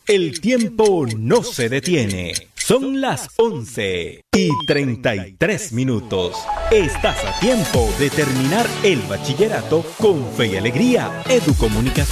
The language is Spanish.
El tiempo no se detiene. Son las 11:33. Estás a tiempo de terminar el bachillerato con fe y alegría. Educomunicación.